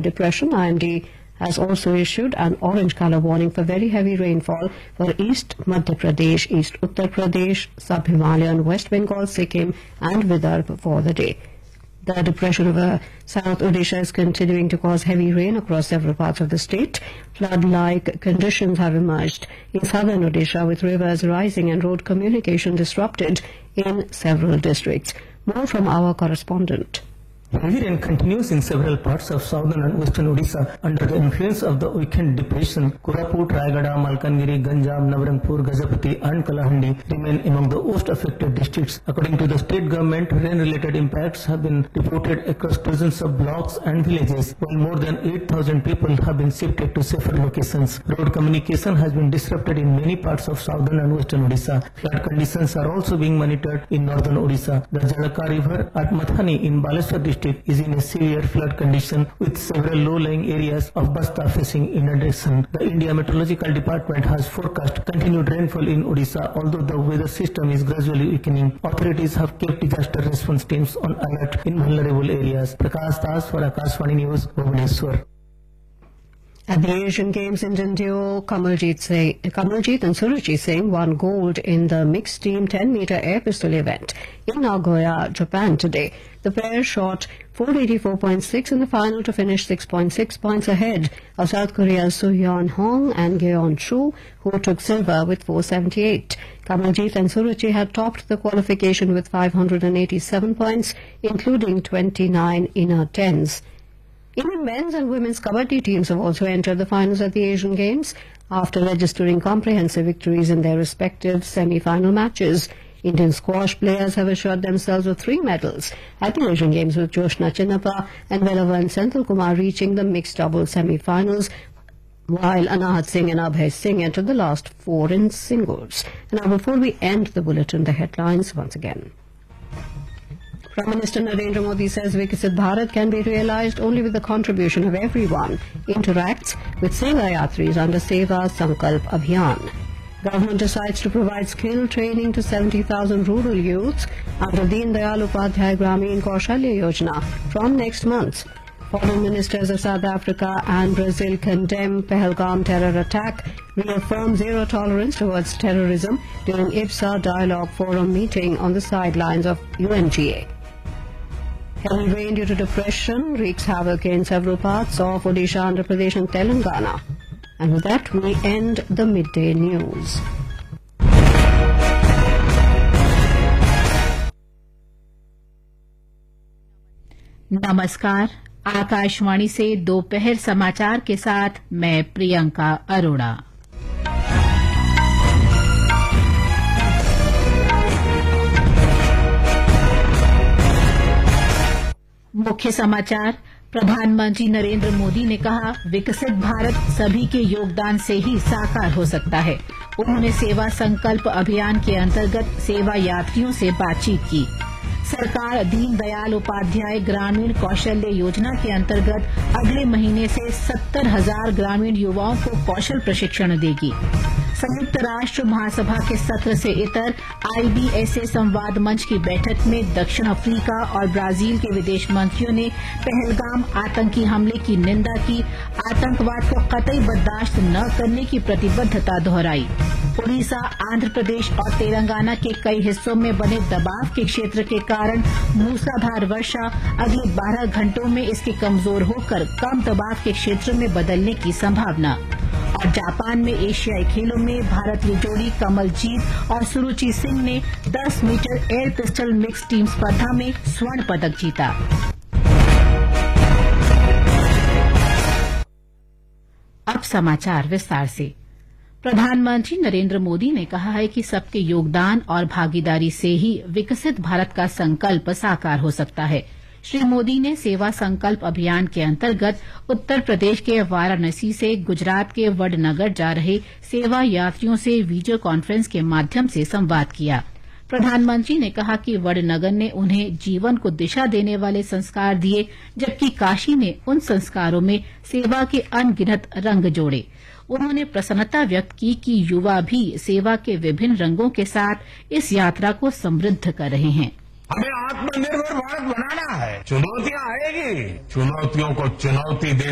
depression, IMD has also issued an orange color warning for very heavy rainfall for East Madhya Pradesh, East Uttar Pradesh, Sub-Himalayan, West Bengal, Sikkim and Vidarbha for the day. The depression over South Odisha is continuing to cause heavy rain across several parts of the state. Flood-like conditions have emerged in southern Odisha, with rivers rising and road communication disrupted in several districts. More from our correspondent. Heavy rain continues in several parts of southern and western Odisha under the influence of the weekend depression. Koraput, Rayagada, Malkangiri, Ganjam, Nabarangpur, Gajapati and Kalahandi remain among the worst affected districts. According to the state government, rain-related impacts have been reported across dozens of blocks and villages, while more than 8,000 people have been shifted to safer locations. Road communication has been disrupted in many parts of southern and western Odisha. Flood conditions are also being monitored in northern Odisha. The Jalaka River at Mathani in Baleshwar district is in a severe flood condition, with several low-lying areas of Basta facing inundation. The India Meteorological Department has forecast continued rainfall in Odisha, although the weather system is gradually weakening. Authorities have kept disaster response teams on alert in vulnerable areas. Prakash Das for Akashvani News, Bhubaneswar. At the Asian Games, Indian duo Kamaljeet and Surajit Singh won gold in the mixed team 10-meter air pistol event in Nagoya, Japan today. The pair shot 484.6 in the final to finish 6.6 points ahead of South Korea's Soo-yeon Hong and Geon Chu, who took silver with 478. Kamaljeet and Surajit had topped the qualification with 587 points, including 29 inner tens. Indian men's and women's kabaddi teams have also entered the finals at the Asian Games after registering comprehensive victories in their respective semi-final matches. Indian squash players have assured themselves of 3 medals at the Asian Games, with Joshna Chinnappa and Velavan Senthilkumar reaching the mixed doubles semi-finals, while Anahat Singh and Abhay Singh entered the last 4 in singles. And now, before we end the bulletin, the headlines once again. Prime Minister Narendra Modi says Viksit Bharat can be realized only with the contribution of everyone. Interacts with Seva Yatris under Seva Sankalp Abhiyan. Government decides to provide skill training to 70,000 rural youths under Deen Dayal Upadhyay Gramin Kaushalya Yojana from next month. Foreign ministers of South Africa and Brazil condemn Pahalgam terror attack, reaffirm zero tolerance towards terrorism during IPSA Dialogue Forum meeting on the sidelines of UNGA. Heavy rain due to depression wreaks havoc in several parts of Odisha, Andhra Pradesh and Telangana. And with that, we end the midday news. नमस्कार, आकाशवाणी से दोपहर समाचार के साथ मैं प्रियंका अरोड़ा। मुख्य समाचार। प्रधानमंत्री नरेंद्र मोदी ने कहा, विकसित भारत सभी के योगदान से ही साकार हो सकता है। उन्होंने सेवा संकल्प अभियान के अंतर्गत सेवा यात्रियों से बातचीत की। सरकार दीन दयाल उपाध्याय ग्रामीण कौशल्य योजना के अंतर्गत अगले महीने से 70,000 ग्रामीण युवाओं को कौशल प्रशिक्षण देगी। संयुक्त राष्ट्र महासभा के सत्र से इतर IBSA संवाद मंच की बैठक में दक्षिण अफ्रीका और ब्राजील के विदेश मंत्रियों ने पहलगाम आतंकी हमले की निंदा की, आतंकवाद को कतई बर्दाश्त न करने की प्रतिबद्धता दोहराई। उड़ीसा, आंध्र प्रदेश और तेलंगाना के कई हिस्सों में बने दबाव के क्षेत्र के कारण मूसलाधार वर्षा, अगले 12 घंटों में इसके कमजोर होकर कम दबाव के क्षेत्र में बदलने की संभावना। और जापान में एशियाई खेलों में भारतीय जोड़ी कमलजीत और सुरुचि सिंह ने 10 metre air pistol mix team स्पर्धा में स्वर्ण पदक जीता। अब समाचार विस्तार से। प्रधानमंत्री नरेंद्र मोदी ने कहा है कि सबके योगदान और भागीदारी से ही विकसित भारत का संकल्प साकार हो सकता है। श्री मोदी ने सेवा संकल्प अभियान के अंतर्गत उत्तर प्रदेश के वाराणसी से गुजरात के वडनगर जा रहे सेवा यात्रियों से वीडियो कॉन्फ्रेंस के माध्यम से संवाद किया। प्रधानमंत्री ने कहा कि वडनगर ने उन्हें जीवन को दिशा देने वाले संस्कार दिए, जबकि काशी ने उन संस्कारों में सेवा के अनगिनत रंग जोड़े। उन्होंने प्रसन्नता व्यक्त की कि युवा भी सेवा के विभिन्न रंगों के साथ इस यात्रा को समृद्ध कर रहे हैं। हमें आत्मनिर्भर भारत बनाना है। चुनौतियां आएगी, चुनौतियों को चुनौती दे